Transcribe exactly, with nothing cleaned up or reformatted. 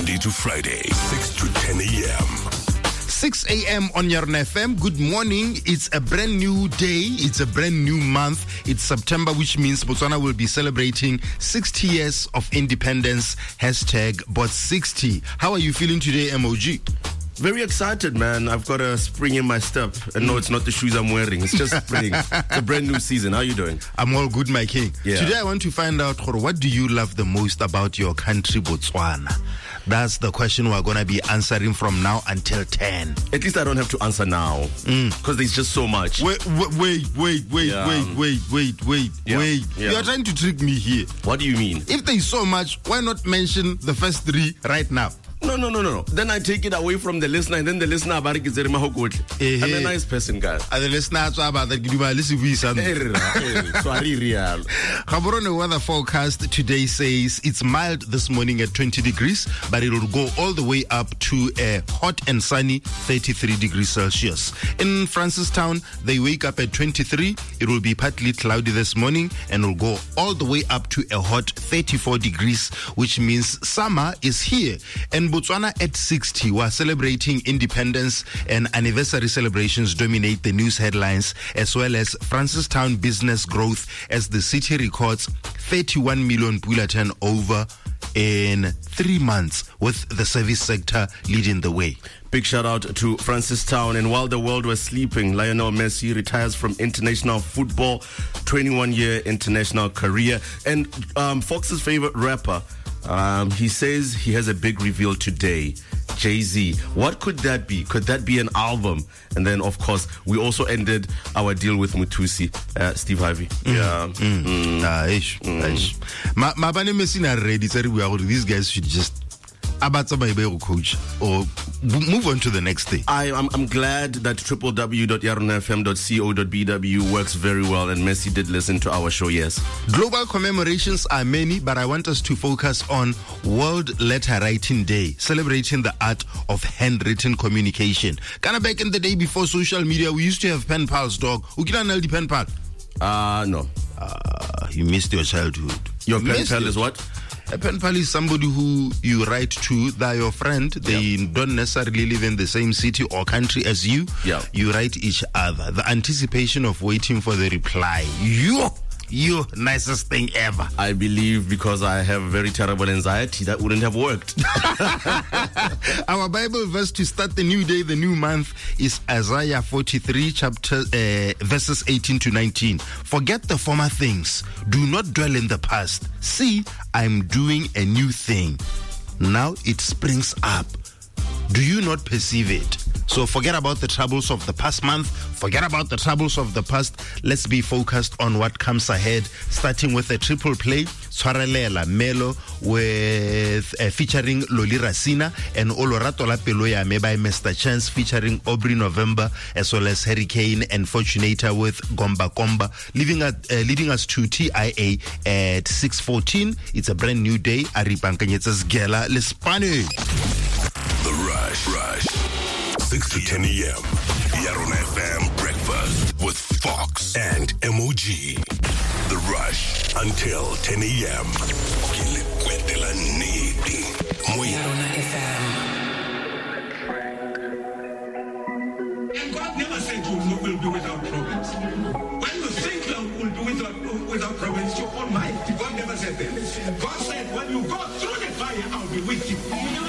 Monday to Friday, six to ten a.m. six a.m. on Yarna F M. Good morning. It's a brand new day. It's a brand new month. It's September, which means Botswana will be celebrating sixty years of independence. Hashtag Bot sixty. How are you feeling today, M O G? Very excited, man. I've got a spring in my step. And no, it's not the shoes I'm wearing. It's just spring. It's a brand new season. How are you doing? I'm all good, my king. Yeah. Today I want to find out, what do you love the most about your country, Botswana? That's the question we're going to be answering from now until ten. At least I don't have to answer now. Because mm. there's just so much. Wait, wait, wait, wait, wait, Yeah. wait, wait, wait, wait, Yeah. wait. Yeah. You're trying to trick me here. What do you mean? If there's so much, why not mention the first three right now? No, no, no, no, no. Then I take it away from the listener, and then the listener about it is I'm a nice person, guys. And the listeners about that, give listen to Sorry, real. Gaborone weather forecast today says it's mild this morning at twenty degrees, but it will go all the way up to a hot and sunny thirty-three degrees Celsius. In Francistown, they wake up at twenty-three. It will be partly cloudy this morning and will go all the way up to a hot thirty-four degrees, which means summer is here. And Botswana at sixty, we're celebrating independence, and anniversary celebrations dominate the news headlines, as well as Francistown business growth as the city records thirty-one million pula turnover in three months, with the service sector leading the way. Big shout out to Francistown. And while the world was sleeping, Lionel Messi retires from international football, twenty-one year international career. And um, Fox's favorite rapper, Um, he says he has a big reveal today. Jay-Z. What could that be? Could that be an album? And then, of course, we also ended our deal with Mutusi, uh, Steve Harvey. Mm. Yeah. Mm. Mm. Ah, ish, Mm. ish. Ma, ma bane Messi na ready. Sorry, we are. These guys should just abatsa by coach or move on to the next thing. I, I'm, I'm glad that w w w dot yarona f m dot co dot b w works very well, and Messi did listen to our show, yes. Global commemorations are many, but I want us to focus on World Letter Writing Day, celebrating the art of handwritten communication. Kind of back in the day before social media, we used to have pen pals, dog. Who can I the pen pal? Uh, no. Uh, you missed your childhood. Your You pen missed pal it. is what? A pen pal is somebody who you write to, they're your friend. They Yeah. don't necessarily live in the same city or country as you. Yeah. You write each other. The anticipation of waiting for the reply. You, you, nicest thing ever. I believe because I have very terrible anxiety, that wouldn't have worked. Our Bible verse to start the new day, the new month, is Isaiah forty-three, chapter uh, verses eighteen to nineteen. Forget the former things. Do not dwell in the past. See, I'm doing a new thing. Now it springs up. Do you not perceive it? So forget about the troubles of the past month. Forget about the troubles of the past. Let's be focused on what comes ahead, starting with a triple play, Tshwarelela Melo, with uh, featuring Loli Rasina, and Olorato La Pelo Me by Mister Chance featuring Aubrey November, as well as Hurricane and Fortunator with Gomba Komba, leaving at, uh, leading us to T I A at six fourteen. It's a brand new day. Aripankanyetsa's Gela Lespane. The Rush. Rush. six to ten a.m. Yarona F M Breakfast with Fox and M O G. The Rush until ten a.m. Yarona F M. And God never said you will do without problems. When you think you will do without, without problems, your own mind. God never said that. God said, when you go through the fire, I'll be with you.